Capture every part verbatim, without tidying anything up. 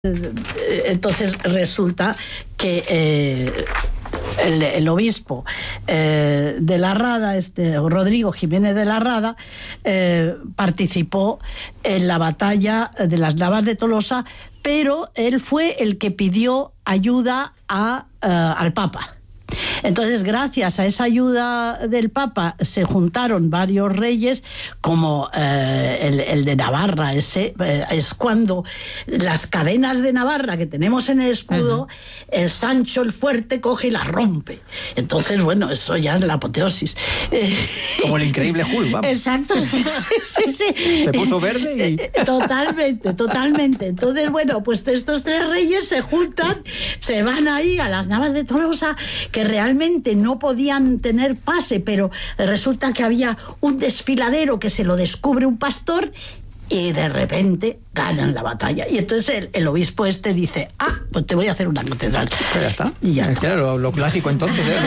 Entonces resulta que eh, el, el obispo eh, de la Rada, este, Rodrigo Jiménez de la Rada, eh, participó en la batalla de las Navas de Tolosa, pero él fue el que pidió ayuda a, uh, al Papa. Entonces, gracias a esa ayuda del Papa, se juntaron varios reyes, como eh, el, el de Navarra. Ese eh, es cuando las cadenas de Navarra que tenemos en el escudo, uh-huh. el Sancho el Fuerte coge y las rompe. Entonces, bueno, eso ya es la apoteosis. Como el increíble Hulk, vamos. Exacto, sí, sí, sí. Se puso verde y... Totalmente, totalmente. Entonces, bueno, pues estos tres reyes se juntan, se van ahí a las Navas de Tolosa, que realmente no podían tener pase, pero resulta que había un desfiladero que se lo descubre un pastor y de repente ganan la batalla. Y entonces el, el obispo este dice, ah, pues te voy a hacer una catedral. Pues ya está. Y ya es está. Claro, lo, lo clásico entonces. ¿eh?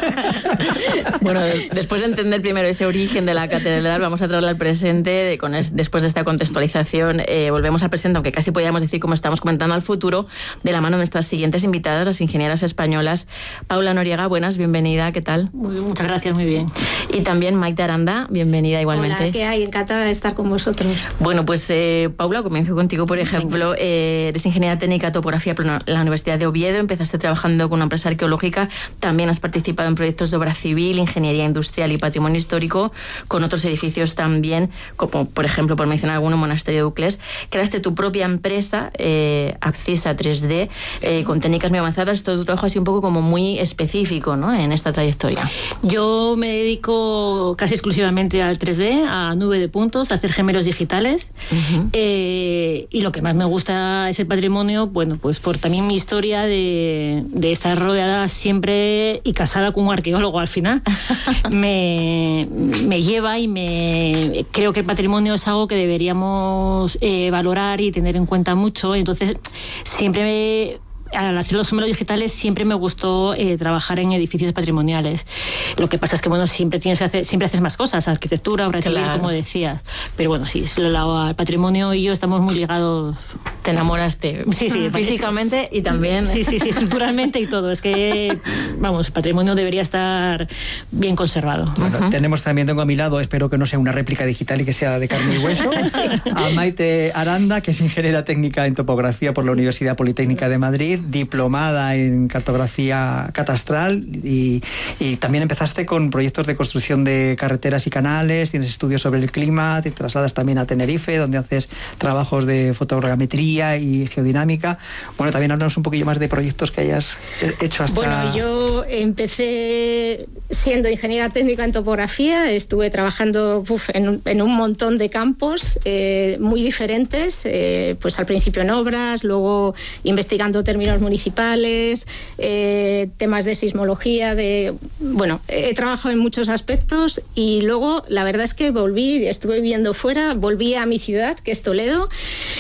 Bueno, después de entender primero ese origen de la catedral, vamos a traerla al presente. De, con es, después de esta contextualización, eh, volvemos al presente, aunque casi podríamos decir, como estamos comentando, al futuro, de la mano de nuestras siguientes invitadas, las ingenieras españolas. Paula Noriega, buenas, bienvenida, ¿qué tal? Muy, muchas gracias, muy bien. Y también Maite Aranda, bienvenida igualmente. Hola, ¿qué hay? Encantada de estar con vosotros. Bueno, pues eh, Paula, comienzo contigo, por ejemplo. Eh, eres ingeniera técnica topografía por la Universidad de Oviedo, empezaste trabajando con una empresa arqueológica, también has participado en proyectos de obra civil, ingeniería industrial y patrimonio histórico, con otros edificios también, como por ejemplo, por mencionar alguno, Monasterio de Uclés. Creaste tu propia empresa, eh, Abscissa tres D, eh, con técnicas muy avanzadas. Todo tu trabajo ha sido un poco como muy específico, ¿no?, en esta trayectoria. Yo me dedico casi exclusivamente al tres D, a nube de puntos, a hacer gemelos digitales. Uh-huh. eh, y lo que más me gusta es el patrimonio, bueno, pues por también mi historia de, de estar rodeada siempre y casada con un arqueólogo al final. me, me lleva y me creo que el patrimonio es algo que deberíamos eh, valorar y tener en cuenta mucho. Entonces siempre me... al hacer los gemelos digitales siempre me gustó eh, trabajar en edificios patrimoniales. Lo que pasa es que bueno, siempre tienes que hacer, siempre haces más cosas, arquitectura, obra civil, claro, como decías. Pero bueno, sí, el patrimonio y yo estamos muy ligados. Te enamoraste, sí, sí, físicamente y también. Sí, sí, sí, estructuralmente y todo. Es que, vamos, el patrimonio debería estar bien conservado. Bueno, uh-huh. Tenemos también, tengo a mi lado, espero que no sea una réplica digital y que sea de carne y hueso, sí. a Maite Aranda, que es ingeniera técnica en topografía por la Universidad Politécnica de Madrid, diplomada en cartografía catastral y, y también empezaste con proyectos de construcción de carreteras y canales, tienes estudios sobre el clima, te trasladas también a Tenerife, donde haces trabajos de fotogrametría y geodinámica. Bueno, también háblanos un poquillo más de proyectos que hayas hecho hasta... Bueno, yo empecé siendo ingeniera técnica en topografía, estuve trabajando uf, en, un, en un montón de campos eh, muy diferentes, eh, pues al principio en obras, luego investigando términos municipales, eh, temas de sismología, de bueno, he trabajado en muchos aspectos y luego la verdad es que volví, estuve viviendo fuera, volví a mi ciudad, que es Toledo,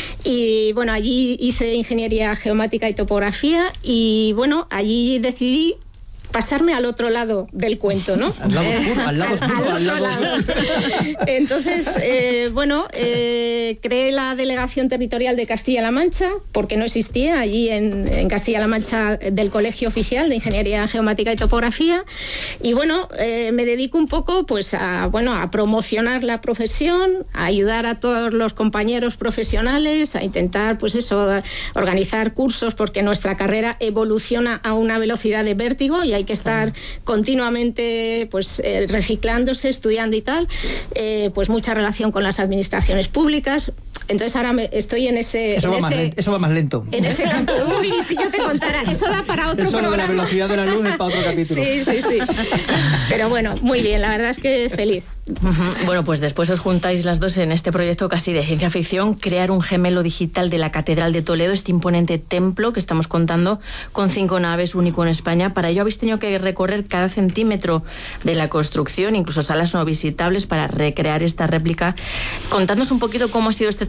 y bueno, allí hice ingeniería geomática y topografía y bueno, allí decidí pasarme al otro lado del cuento, ¿no? Al lado oscuro, al lado oscuro, al, al lado oscuro. Entonces, eh, bueno, eh, creé la Delegación Territorial de Castilla-La Mancha, porque no existía allí en, en Castilla-La Mancha del Colegio Oficial de Ingeniería Geomática y Topografía. Y bueno, eh, me dedico un poco pues a, bueno, a promocionar la profesión, a ayudar a todos los compañeros profesionales, a intentar, pues eso, organizar cursos, porque nuestra carrera evoluciona a una velocidad de vértigo y hay que estar continuamente pues eh, reciclándose, estudiando y tal, eh, pues mucha relación con las administraciones públicas. Entonces ahora me, estoy en ese... Eso, en va, ese, más lento, eso va más lento. En ese campo. Uy, si yo te contara, eso da para otro eso programa. Eso de la velocidad de la luz es para otro capítulo. Sí, sí, sí. Pero bueno, muy bien, la verdad es que feliz. Uh-huh. Bueno, pues después os juntáis las dos en este proyecto casi de ciencia ficción, crear un gemelo digital de la Catedral de Toledo, este imponente templo que estamos contando, con cinco naves, único en España. Para ello habéis tenido que recorrer cada centímetro de la construcción, incluso salas no visitables, para recrear esta réplica. Contadnos un poquito cómo ha sido este trabajo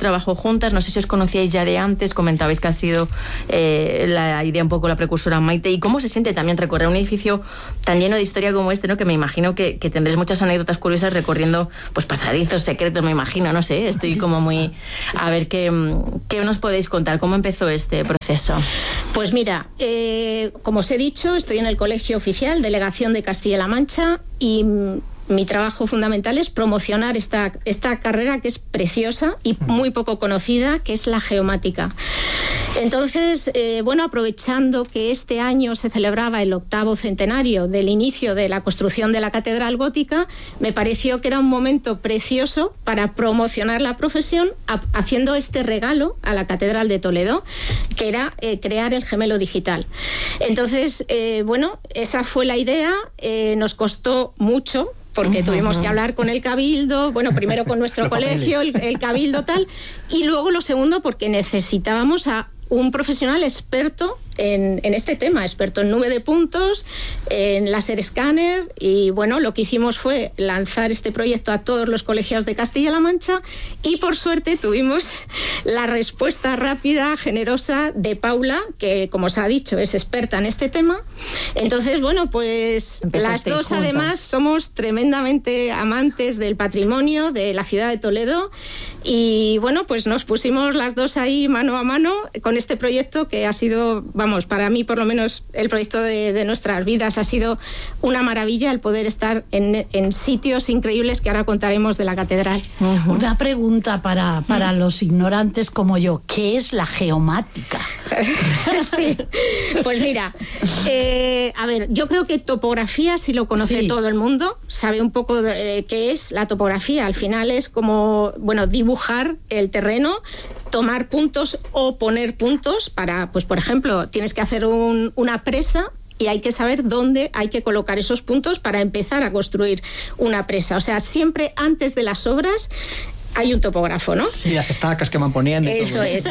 trabajo juntas, no sé si os conocíais ya de antes, comentabais que ha sido eh, la idea un poco la precursora Maite, y cómo se siente también recorrer un edificio tan lleno de historia como este, ¿no? Que me imagino que, que tendréis muchas anécdotas curiosas recorriendo pues pasadizos secretos, me imagino, no sé, estoy como muy... A ver, ¿qué, qué nos podéis contar? ¿Cómo empezó este proceso? Pues mira, eh, como os he dicho, estoy en el Colegio Oficial, Delegación de Castilla-La Mancha, y mi trabajo fundamental es promocionar esta, esta carrera que es preciosa y muy poco conocida, que es la geomática. Entonces, eh, bueno, aprovechando que este año se celebraba el octavo centenario del inicio de la construcción de la Catedral Gótica, me pareció que era un momento precioso para promocionar la profesión a, haciendo este regalo a la Catedral de Toledo, que era eh, crear el gemelo digital. Entonces, eh, bueno, esa fue la idea, eh, nos costó mucho, porque tuvimos que hablar con el Cabildo, bueno, primero con nuestro colegio, el, el Cabildo tal, y luego lo segundo porque necesitábamos a un profesional experto en, en este tema, experto en nube de puntos, en láser escáner, y bueno, lo que hicimos fue lanzar este proyecto a todos los colegios de Castilla-La Mancha, y por suerte tuvimos la respuesta rápida, generosa de Paula, que como os ha dicho es experta en este tema. Entonces, bueno, pues las dos juntas. Además somos tremendamente amantes del patrimonio de la ciudad de Toledo, y bueno, pues nos pusimos las dos ahí mano a mano con este proyecto que ha sido, vamos, para mí por lo menos el proyecto de, de nuestras vidas ha sido una maravilla el poder estar en, en sitios increíbles que ahora contaremos de la catedral. Uh-huh. Una pregunta para, para ¿Mm? los ignorantes como yo, ¿qué es la geomática? Sí, pues mira, eh, a ver, yo creo que topografía sí lo conoce sí. todo el mundo, sabe un poco de, eh, qué es la topografía, al final es como, bueno, dibujar el terreno, tomar puntos o poner puntos para, pues por ejemplo, tienes que hacer un, una presa y hay que saber dónde hay que colocar esos puntos para empezar a construir una presa. O sea, siempre antes de las obras hay un topógrafo, ¿no? Sí, las estacas que van poniendo. Eso todo. es.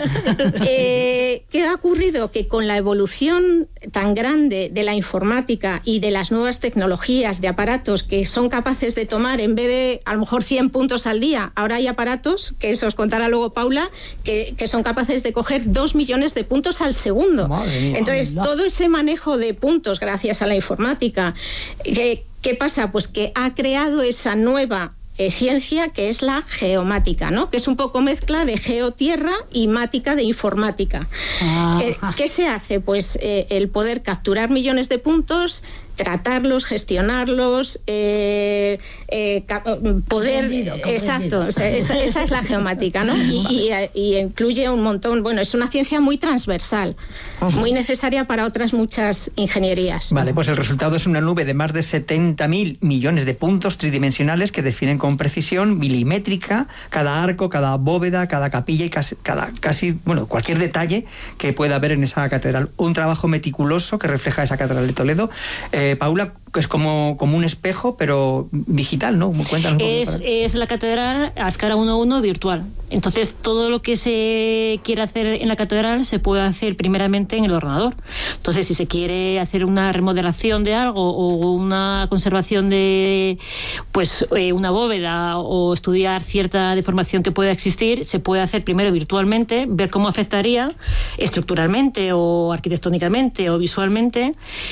Eh, ¿Qué ha ocurrido? Que con la evolución tan grande de la informática y de las nuevas tecnologías de aparatos que son capaces de tomar, en vez de a lo mejor cien puntos al día, ahora hay aparatos, que eso os contará luego Paula, que, que son capaces de coger dos millones de puntos al segundo. Madre mía. Entonces, todo ese manejo de puntos gracias a la informática, ¿qué, qué pasa? Pues que ha creado esa nueva Eh, ciencia que es la geomática, ¿no? Que es un poco mezcla de geotierra y mática de informática. Ah. Eh, ¿Qué se hace? Pues eh, el poder capturar millones de puntos, tratarlos, gestionarlos, eh, eh, poder... Comprendido, comprendido. Exacto, o sea, esa, esa es la geomática, ¿no? Y, y, y incluye un montón, bueno, es una ciencia muy transversal, muy necesaria para otras muchas ingenierías. Vale, pues el resultado es una nube de más de setenta mil millones de puntos tridimensionales que definen con precisión milimétrica cada arco, cada bóveda, cada capilla y casi, cada, casi, bueno, cualquier detalle que pueda haber en esa catedral. Un trabajo meticuloso que refleja esa catedral de Toledo. Eh, Paula, que es como, como un espejo, pero digital, ¿no? Cuéntanos un es, es la catedral a escala uno a uno virtual. Entonces, todo lo que se quiere hacer en la catedral se puede hacer primeramente en el ordenador. Entonces, si se quiere hacer una remodelación de algo o una conservación de pues eh, una bóveda o estudiar cierta deformación que pueda existir, se puede hacer primero virtualmente, ver cómo afectaría estructuralmente o arquitectónicamente o visualmente,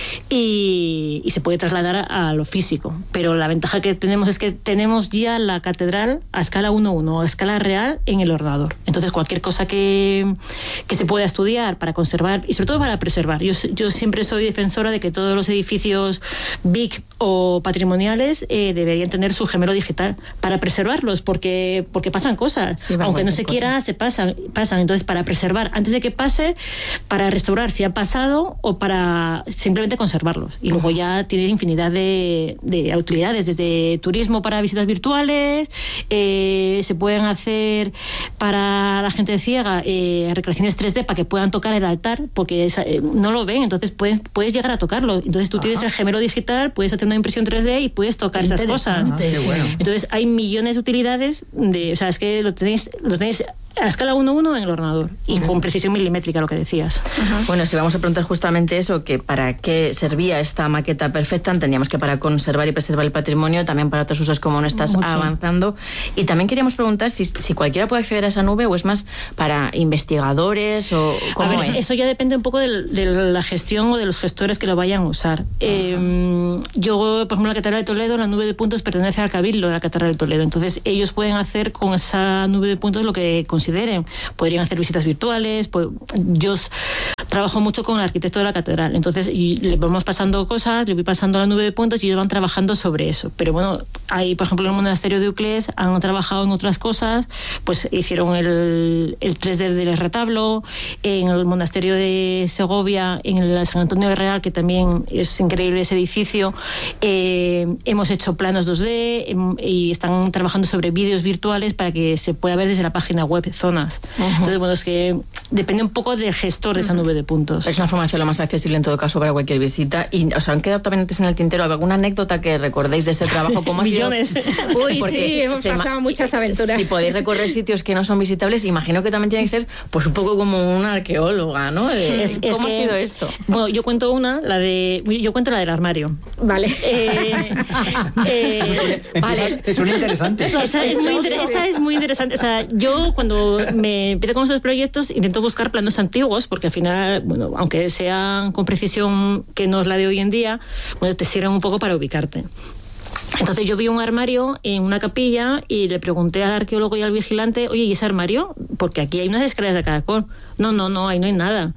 y, y se puede trasladar a, a lo físico. Pero la ventaja que tenemos es que tenemos ya la catedral a escala uno a uno, a escala real en el ordenador. Entonces, cualquier cosa que, que se pueda estudiar para conservar y sobre todo para preservar. Yo, yo siempre soy defensora de que todos los edificios B I C o patrimoniales eh, deberían tener su gemelo digital para preservarlos, porque, porque pasan cosas. Sí, aunque no se cosa. quiera, se pasan, pasan. Entonces, para preservar antes de que pase, para restaurar si ha pasado o para simplemente conservarlos. Y luego ya tiene infinidad de, de utilidades, desde turismo para visitas virtuales, eh, se pueden hacer para la gente ciega eh, recreaciones tres D para que puedan tocar el altar, porque esa, eh, no lo ven, entonces puedes, puedes llegar a tocarlo. Entonces tú Ajá. tienes el gemelo digital, puedes hacer una impresión tres D y puedes tocar esas cosas. Ah, qué bueno. Entonces hay millones de utilidades, de, o sea, es que lo tenéis, lo tenéis a escala uno uno en el ordenador y con precisión milimétrica, lo que decías. Uh-huh. Bueno, si vamos a preguntar justamente eso, que para qué servía esta maqueta perfecta, entendíamos que para conservar y preservar el patrimonio, también para otros usos como no estás Mucho. avanzando. Y también queríamos preguntar si, si cualquiera puede acceder a esa nube o es más para investigadores o cómo a ver, es. Eso ya depende un poco de, de la gestión o de los gestores que lo vayan a usar. Uh-huh. Eh, yo, por ejemplo, la Catedral de Toledo, la nube de puntos pertenece al Cabildo de la Catedral de Toledo. Entonces, ellos pueden hacer con esa nube de puntos lo que consideren. Podrían hacer visitas virtuales. Pues, yo trabajo mucho con el arquitecto de la catedral. Entonces, y le vamos pasando cosas, le voy pasando la nube de puntos y ellos van trabajando sobre eso. Pero bueno, hay, por ejemplo, en el monasterio de Uclés han trabajado en otras cosas. Pues hicieron el, el tres D del retablo. En el monasterio de Segovia, en el San Antonio de Real, que también es increíble ese edificio, eh, hemos hecho planos dos D em, y están trabajando sobre vídeos virtuales para que se pueda ver desde la página web zonas. Uh-huh. Entonces, bueno, es que depende un poco del gestor de esa nube de puntos. Es una forma de hacerlo más accesible en todo caso para cualquier visita. Y os han quedado también antes en el tintero alguna anécdota que recordéis de este trabajo. ¿Cómo Millones. Uy, sí, hemos pasado muchas aventuras. Si podéis recorrer sitios que no son visitables, imagino que también tiene que ser pues un poco como una arqueóloga, ¿no? De, es, es ¿Cómo que, ha sido esto? Bueno, yo cuento una, la de, yo cuento la del armario. Vale. Eh, eh, vale. Es una interesante. Esa, esa, es muy, esa es muy interesante. O sea, yo cuando me empiezo con esos proyectos intento buscar planos antiguos porque al final, bueno, aunque sean con precisión que no es la de hoy en día, bueno, te sirven un poco para ubicarte. Entonces yo vi un armario en una capilla y le pregunté al arqueólogo y al vigilante, oye, ¿y ese armario? Porque aquí hay unas escaleras de caracol. No, no, no, ahí no hay nada.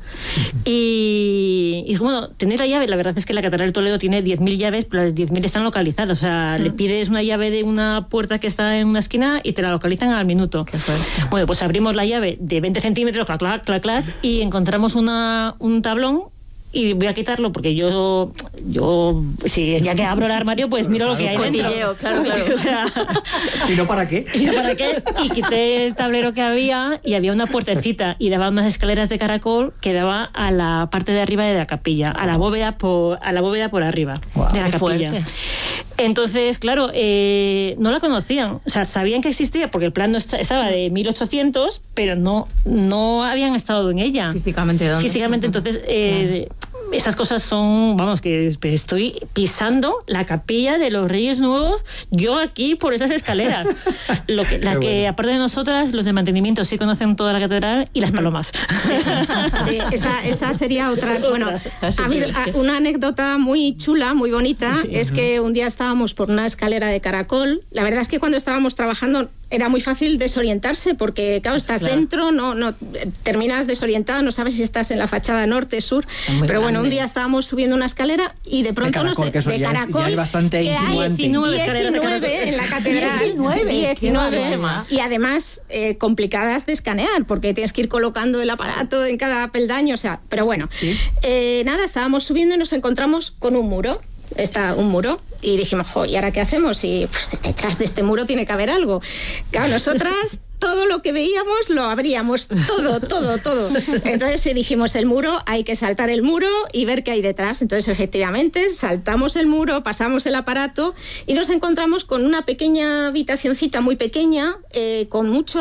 Y, y bueno, tenéis la llave. La verdad es que la Catedral de Toledo tiene diez mil llaves, pero las diez mil están localizadas. O sea, uh-huh. le pides una llave de una puerta que está en una esquina y te la localizan al minuto. Qué fuerte. Bueno, pues abrimos la llave de veinte centímetros, clac, clac, clac, clac, y encontramos una, un tablón. Y voy a quitarlo porque yo, yo si ya que abro el armario, pues miro claro, lo que hay dentro. Cotilleo, claro, claro. O sea, ¿y no para qué? ¿Y no para qué? Y quité el tablero que había y había una puertecita y daba unas escaleras de caracol que daba a la parte de arriba de la capilla, a la bóveda por, a la bóveda por arriba wow, de la capilla. Fuerte. Entonces, claro, eh, no la conocían. O sea, sabían que existía porque el plan no está, estaba de mil ochocientos, pero no, no habían estado en ella. Físicamente, ¿dónde? Físicamente, entonces... Eh, claro. Esas cosas son, vamos, que estoy pisando la capilla de los Reyes Nuevos, yo aquí por esas escaleras. Lo que, la Qué que, bueno. aparte de nosotras, los de mantenimiento sí conocen toda la catedral y las palomas. Sí, sí esa, esa sería otra. Bueno, ha habido una anécdota muy chula, muy bonita, sí, es uh-huh. que un día estábamos por una escalera de caracol. La verdad es que cuando estábamos trabajando era muy fácil desorientarse porque, claro, estás claro. dentro, no, no terminas desorientado, no sabes si estás en la fachada norte, sur. Pero grande. Bueno, un día estábamos subiendo una escalera y de pronto, de caracol, no sé, de ya caracol, es, ya es bastante que hay diecinueve en la catedral. diecinueve, diecinueve y además eh, complicadas de escanear porque tienes que ir colocando el aparato en cada peldaño, o sea, pero bueno. ¿Sí? Eh, nada, estábamos subiendo y nos encontramos con un muro. Está un muro y dijimos, jo, ¿y ahora qué hacemos? Y pues, detrás de este muro tiene que haber algo. Claro, nosotras todo lo que veíamos lo abríamos, todo, todo, todo. Entonces dijimos, el muro, hay que saltar el muro y ver qué hay detrás. Entonces, efectivamente, saltamos el muro, pasamos el aparato y nos encontramos con una pequeña habitacioncita muy pequeña, eh, con mucho,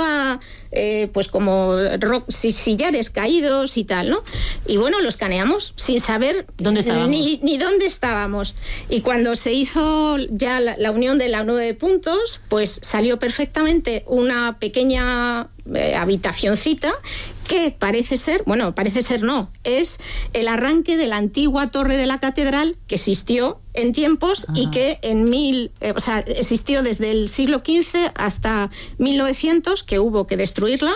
eh, pues como rock, sillares caídos y tal, ¿no? Y bueno, lo escaneamos sin saber ¿Dónde estábamos? Ni, ni dónde estábamos. Y cuando se hizo ya la, la unión de la nube de puntos, pues salió perfectamente una pequeña eh, habitacioncita que parece ser, bueno, parece ser no, es el arranque de la antigua torre de la catedral que existió en tiempos ah. y que en mil, eh, o sea, existió desde el siglo quince hasta mil novecientos, que hubo que destruirla,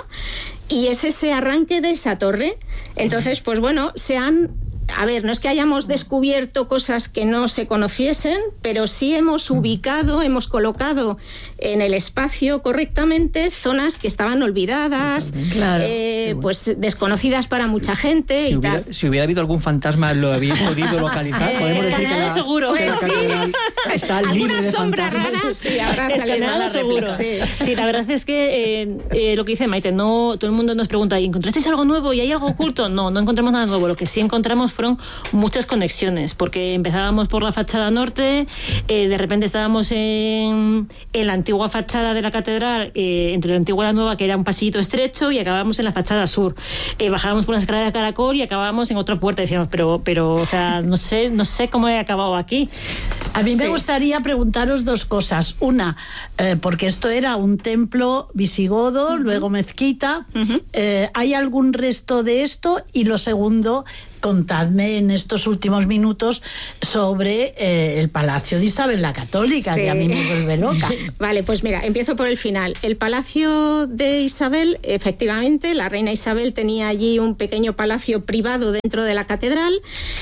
y es ese arranque de esa torre. Entonces, pues bueno, se han... A ver, no es que hayamos descubierto cosas que no se conociesen, pero sí hemos ubicado, hemos colocado en el espacio correctamente zonas que estaban olvidadas, claro, eh, pues desconocidas para mucha gente. Si, y hubiera, tal. si hubiera habido algún fantasma, ¿lo habéis podido localizar? Eh, Podemos decir que la, seguro. que la pues catedral sí. está libre alguna de sombra fantasmas. rara, sí, habrá salido Escaneado la seguro. réplica. Sí. Sí, la verdad es que eh, eh, lo que dice Maite, no, todo el mundo nos pregunta, ¿y encontrasteis algo nuevo y hay algo oculto? No, no encontramos nada nuevo. Lo que sí encontramos fueron muchas conexiones, porque empezábamos por la fachada norte, eh, de repente estábamos en, en la antigua fachada de la catedral, eh, entre la antigua y la nueva, que era un pasillito estrecho, y acabábamos en la fachada sur. Eh, bajábamos por una escalera de caracol y acabábamos en otra puerta. Y decíamos, pero, pero, o sea, no sé, no sé cómo he acabado aquí. A mí me Sí. gustaría preguntaros dos cosas. Una, eh, porque esto era un templo visigodo, uh-huh. luego mezquita. Uh-huh. Eh, ¿Hay algún resto de esto? Y lo segundo, contadme en estos últimos minutos sobre eh, el Palacio de Isabel la Católica, sí. que a mí me vuelve loca. Vale, pues mira, empiezo por el final. El Palacio de Isabel, efectivamente, la reina Isabel tenía allí un pequeño palacio privado dentro de la catedral,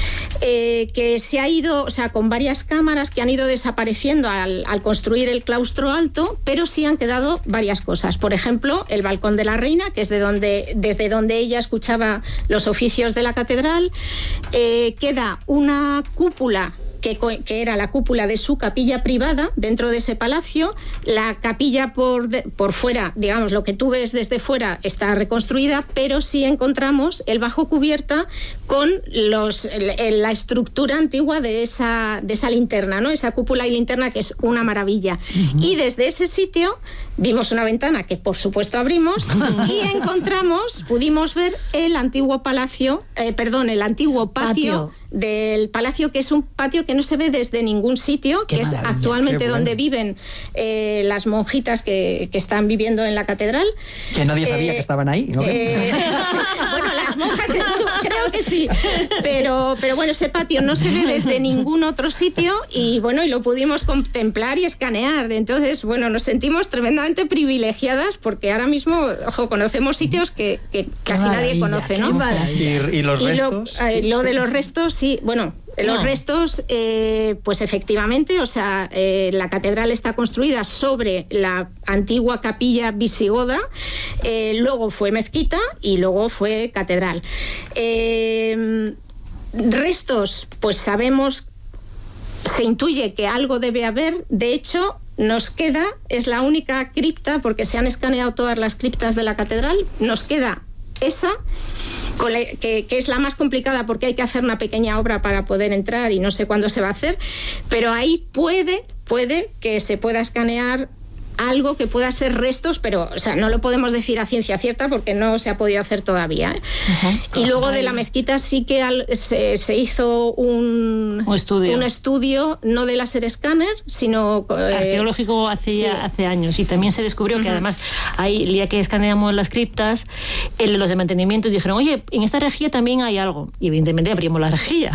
eh, que se ha ido, o sea, con varias cámaras que han ido desapareciendo al, al construir el claustro alto, pero sí han quedado varias cosas. Por ejemplo, el balcón de la reina, que es de donde, desde donde ella escuchaba los oficios de la catedral. Eh, queda una cúpula que, que era la cúpula de su capilla privada dentro de ese palacio. La capilla por, de, por fuera, digamos, lo que tú ves desde fuera está reconstruida, pero sí encontramos el bajo cubierta con los, el, la estructura antigua de esa, de esa linterna, ¿no? Esa cúpula y linterna, que es una maravilla. Uh-huh. Y desde ese sitio vimos una ventana que por supuesto abrimos y encontramos, pudimos ver el antiguo palacio, eh, perdón, el antiguo patio, patio del palacio, que es un patio que no se ve desde ningún sitio, Qué que maravilla. Es actualmente bueno. donde viven eh, las monjitas que, que están viviendo en la catedral. Que nadie sabía eh, que estaban ahí, ¿no? Eh, bueno, las monjas en su, creo que sí, pero, pero bueno, ese patio no se ve desde ningún otro sitio y bueno, y lo pudimos contemplar y escanear. Entonces, bueno, nos sentimos tremendamente privilegiadas porque ahora mismo, ojo, conocemos sitios que, que casi nadie conoce, ¿no? ¿Y, y los y restos? Lo, eh, lo de los restos, sí, bueno, los no. restos, eh, pues efectivamente, o sea, eh, la catedral está construida sobre la antigua capilla visigoda, eh, luego fue mezquita y luego fue catedral. Eh, restos, pues sabemos, se intuye que algo debe haber, de hecho, nos queda, es la única cripta, porque se han escaneado todas las criptas de la catedral, nos queda esa, que, que es la más complicada porque hay que hacer una pequeña obra para poder entrar y no sé cuándo se va a hacer, pero ahí puede, puede que se pueda escanear algo que pueda ser restos, pero o sea, no lo podemos decir a ciencia cierta porque no se ha podido hacer todavía, ¿eh? Uh-huh. Y luego de la mezquita sí que al, se, se hizo un, un, estudio. un estudio, no de láser escáner, sino eh, arqueológico hace, sí. ya, hace años, y también se descubrió uh-huh. que además ahí, el día que escaneamos las criptas, el de los de mantenimiento dijeron, oye, en esta rejilla también hay algo, y evidentemente abrimos la rejilla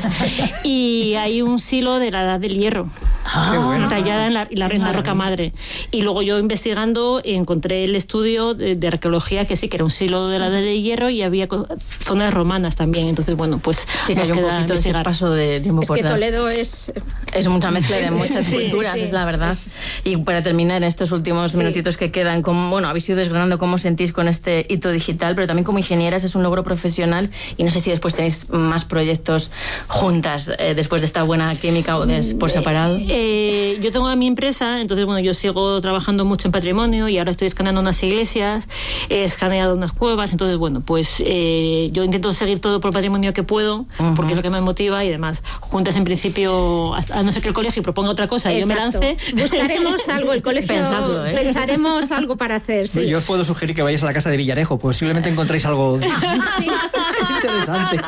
y hay un silo de la edad del hierro, ah, bueno. tallada en la, la, en la roca madre. Y luego yo investigando encontré el estudio de, de arqueología que sí, que era un silo de la edad de hierro y había zonas romanas también. Entonces, bueno, pues sí, nos queda un poquito ese paso de tiempo. Es por que dar. Toledo es... Es mucha mezcla de muchas sí, culturas, sí, sí. es la verdad. Sí. Y para terminar, en estos últimos sí. minutitos que quedan, como, bueno, habéis ido desgranando cómo sentís con este hito digital, pero también como ingenieras es un logro profesional y no sé si después tenéis más proyectos juntas eh, después de esta buena química o de, por separado. Eh, eh, yo tengo a mi empresa, entonces, bueno, yo sigo trabajando mucho en patrimonio y ahora estoy escaneando unas iglesias, he escaneado unas cuevas, entonces bueno, pues eh, yo intento seguir todo por patrimonio que puedo, uh-huh. porque es lo que me motiva y demás. Juntas en principio, hasta, a no ser que el colegio proponga otra cosa y yo me lance. Buscaremos algo, el colegio Pensadlo, ¿eh? Pensaremos algo para hacer, sí. Yo os puedo sugerir que vayáis a la casa de Villarejo, posiblemente encontréis algo sí. interesante.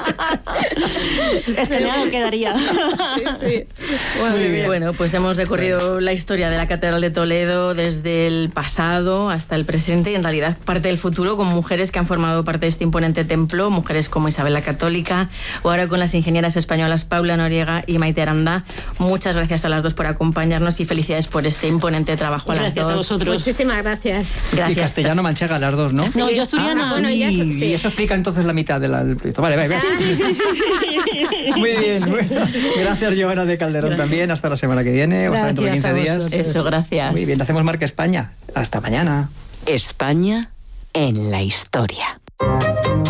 Escaneado quedaría. Sí, sí. Bueno, muy bien. Bueno, pues hemos recorrido la historia de la Catedral de Toledo desde el pasado hasta el presente y en realidad parte del futuro con mujeres que han formado parte de este imponente templo, mujeres como Isabel la Católica o ahora con las ingenieras españolas Paula Noriega y Maite Aranda. Muchas gracias a las dos por acompañarnos y felicidades por este imponente trabajo a gracias las dos. A vosotros. Muchísimas gracias. Gracias. Y castellano manchega las dos, ¿no? Sí. No, yo asturiana. Ah, bueno, y, eso, sí. y eso explica entonces la mitad del proyecto. Vale, vale, ah, sí, sí, sí. Muy bien. Bueno. Gracias, Giovanna de Calderón, gracias. También. Hasta la semana que viene o hasta dentro de quince días. Eso, gracias. Muy bien, hacemos Marca España. Hasta mañana. España en la historia.